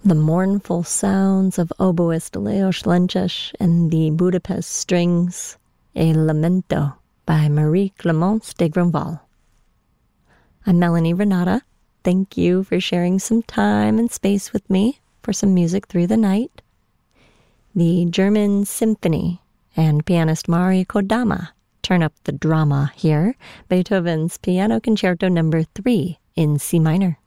The mournful sounds of oboist Leos Lenches and the Budapest Strings, A Lamento by Marie Clémence de Grandval. I'm Melanie Renata. Thank you for sharing some time and space with me for some music through the night. The German Symphony and pianist Mari Kodama turn up the drama here. Beethoven's Piano Concerto No. 3 in C minor.